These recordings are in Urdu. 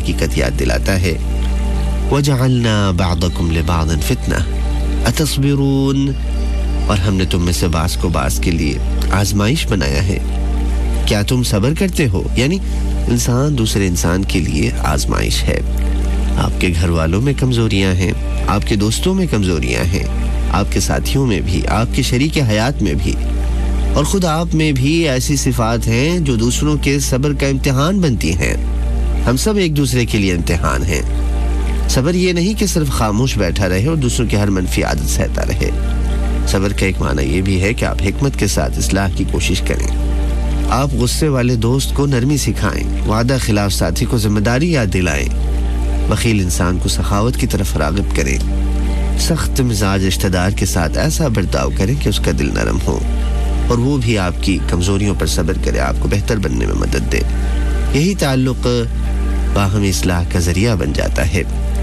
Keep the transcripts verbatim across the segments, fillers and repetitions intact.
حقیقت یاد دلاتا ہے وَجَعَلْنَا بَعْضَكُمْ لِبَعْضٍ فِتْنَةً أَتَصْبِرُونَ، اور ہم نے تم میں سے بعض کو بعض کے لیے آزمائش بنایا ہے، کیا تم صبر کرتے ہو؟ یعنی انسان دوسرے انسان کے لیے آزمائش ہے۔ آپ کے گھر والوں میں کمزوریاں ہیں، آپ کے دوستوں میں کمزوریاں ہیں، آپ کے ساتھیوں میں بھی، آپ کے شریک حیات میں بھی، اور خود آپ میں بھی ایسی صفات ہیں جو دوسروں کے صبر کا امتحان بنتی ہیں۔ ہم سب ایک دوسرے کے لیے امتحان ہیں۔ صبر یہ نہیں کہ صرف خاموش بیٹھا رہے اور دوسروں کی ہر منفی عادت سہتا رہے۔ صبر کا ایک معنی یہ بھی ہے کہ آپ حکمت کے ساتھ اصلاح کی کوشش کریں، آپ غصے والے دوست کو نرمی سکھائیں، وعدہ خلاف ساتھی کو ذمہ داری یاد دلائیں، بخیل انسان کو سخاوت کی طرف راغب کریں، سخت مزاج رشتہ دار کے ساتھ ایسا برتاؤ کریں کہ اس کا دل نرم ہو اور وہ بھی آپ کی کمزوریوں پر صبر کرے، آپ کو بہتر بننے میں مدد دے۔ یہی تعلق باہمی اصلاح کا ذریعہ بن جاتا ہے۔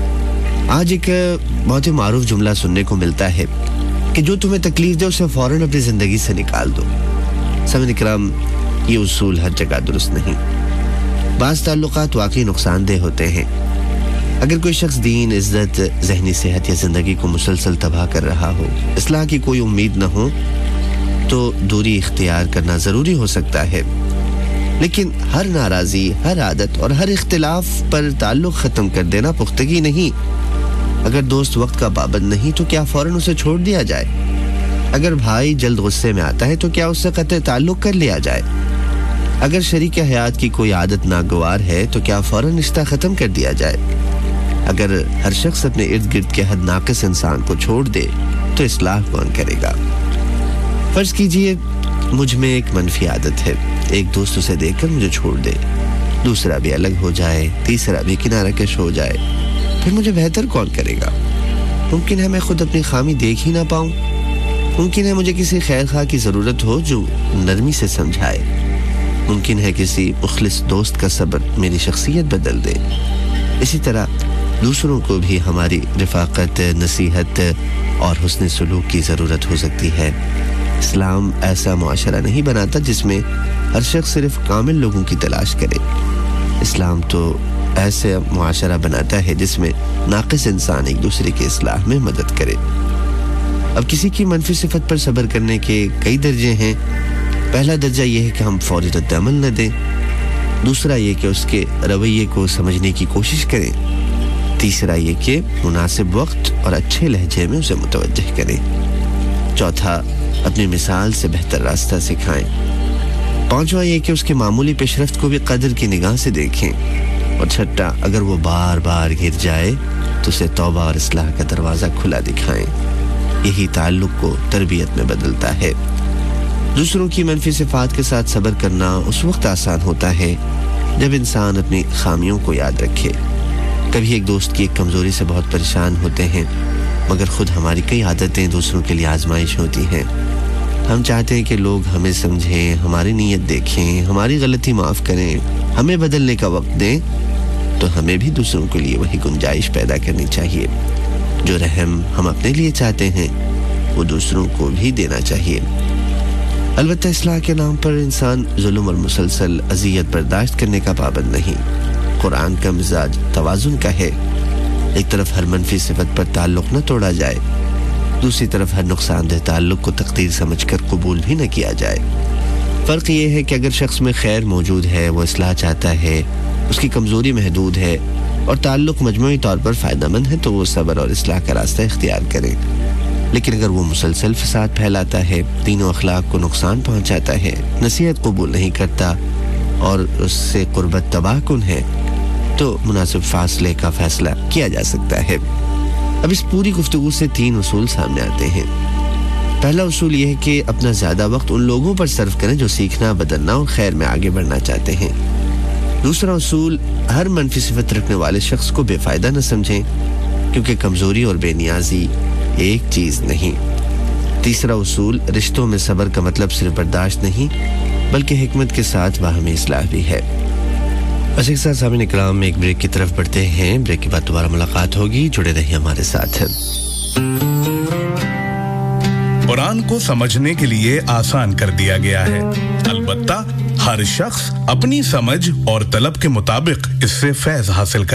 آج ایک بہت ہی معروف جملہ سننے کو ملتا ہے کہ جو تمہیں تکلیف دے اسے فوراً اپنی زندگی سے نکال دو۔ سامعین کرام، یہ اصول ہر جگہ درست نہیں۔ بعض تعلقات واقعی نقصان دہ ہوتے ہیں۔ اگر کوئی شخص دین، عزت، ذہنی صحت یا زندگی کو مسلسل تباہ کر رہا ہو، اصلاح کی کوئی امید نہ ہو، تو دوری اختیار کرنا ضروری ہو سکتا ہے۔ لیکن ہر ناراضی، ہر عادت اور ہر اختلاف پر تعلق ختم کر دینا پختگی نہیں۔ اگر دوست وقت کا پابند نہیں تو کیا فوراً اسے چھوڑ دیا جائے؟ اگر بھائی جلد غصے میں آتا ہے تو کیا اس سے قطع تعلق کر لیا جائے؟ اگر شریک حیات کی کوئی عادت ناگوار ہے تو کیا فوراً رشتہ ختم کر دیا جائے؟ اگر ہر شخص اپنے ارد گرد کے حد ناقص انسان کو چھوڑ دے تو اصلاح کون کرے گا؟ فرض کیجئے مجھ میں ایک منفی عادت ہے، ایک دوست اسے دیکھ کر مجھے چھوڑ دے، دوسرا بھی الگ ہو جائے، تیسرا بھی کنارہ کش ہو جائے، پھر مجھے بہتر کون کرے گا؟ ممکن ہے میں خود اپنی خامی دیکھ ہی نہ پاؤں، ممکن ہے مجھے کسی خیر خواہ کی ضرورت ہو جو نرمی سے سمجھائے، ممکن ہے کسی مخلص دوست کا صبر میری شخصیت بدل دے۔ اسی طرح دوسروں کو بھی ہماری رفاقت، نصیحت اور حسن سلوک کی ضرورت ہو سکتی ہے۔ اسلام ایسا معاشرہ نہیں بناتا جس میں ہر شخص صرف کامل لوگوں کی تلاش کرے۔ اسلام تو ایسے معاشرہ بناتا ہے جس میں ناقص انسان ایک دوسرے کی اصلاح میں مدد کرے۔ اب کسی کی منفی صفت پر صبر کرنے کے کئی درجے ہیں۔ پہلا درجہ یہ ہے کہ ہم فوری رد عمل نہ دیں، دوسرا یہ کہ اس کے رویے کو سمجھنے کی کوشش کریں، تیسرا یہ کہ مناسب وقت اور اچھے لہجے میں اسے متوجہ کریں، چوتھا اپنی مثال سے بہتر راستہ سکھائیں، پانچواں یہ کہ اس کے معمولی پیش رفت کو بھی قدر کی نگاہ سے دیکھیں، اور چھٹا اگر وہ بار بار گر جائے تو اسے توبہ اور اصلاح کا دروازہ کھلا دکھائیں۔ یہی تعلق کو تربیت میں بدلتا ہے۔ دوسروں کی منفی صفات کے ساتھ صبر کرنا اس وقت آسان ہوتا ہے جب انسان اپنی خامیوں کو یاد رکھے۔ کبھی ایک دوست کی ایک کمزوری سے بہت پریشان ہوتے ہیں، مگر خود ہماری کئی عادتیں دوسروں کے لیے آزمائش ہوتی ہیں۔ ہم چاہتے ہیں کہ لوگ ہمیں سمجھیں، ہماری نیت دیکھیں، ہماری غلطی معاف کریں، ہمیں بدلنے کا وقت دیں، تو ہمیں بھی دوسروں کے لیے وہی گنجائش پیدا کرنی چاہیے۔ جو رحم ہم اپنے لیے چاہتے ہیں وہ دوسروں کو بھی دینا چاہیے۔ البتہ اصلاح کے نام پر انسان ظلم اور مسلسل اذیت برداشت کرنے کا پابند نہیں۔ قرآن کا مزاج توازن کا ہے، ایک طرف ہر منفی صفت پر تعلق نہ توڑا جائے، دوسری طرف ہر نقصان دہ تعلق کو تقدیر سمجھ کر قبول بھی نہ کیا جائے۔ فرق یہ ہے کہ اگر شخص میں خیر موجود ہے، وہ اصلاح چاہتا ہے، اس کی کمزوری محدود ہے اور تعلق مجموعی طور پر فائدہ مند ہے تو وہ صبر اور اصلاح کا راستہ اختیار کرے۔ لیکن اگر وہ مسلسل فساد پھیلاتا ہے، دین و اخلاق کو نقصان پہنچاتا ہے، نصیحت قبول نہیں کرتا اور اس سے قربت تباہ کن ہے، تو مناسب فاصلے کا فیصلہ کیا جا سکتا ہے۔ اب اس پوری گفتگو سے تین اصول سامنے آتے ہیں۔ پہلا اصول یہ ہے کہ اپنا زیادہ وقت ان لوگوں پر صرف کریں جو سیکھنا، بدلنا اور خیر میں آگے بڑھنا چاہتے ہیں۔ دوسرا اصول، ہر منفی صفت رکھنے والے شخص کو بے فائدہ نہ سمجھیں، کیونکہ کمزوری اور بے نیازی ایک چیز نہیں۔ تیسرا اصول، رشتوں میں صبر کا مطلب صرف برداشت نہیں بلکہ حکمت کے ساتھ باہمی اصلاح بھی ہے۔ بس ایک ساتھ سامعین اکرام ایک بریک کی طرف بڑھتے ہیں، بریک کے بعد دوبارہ ملاقات ہوگی، جڑے رہیے ہمارے ساتھ۔ قرآن کو سمجھنے کے لیے آسان کر دیا گیا ہے، البتہ ہر شخص اپنی سمجھ اور طلب کے مطابق اس سے فیض حاصل کر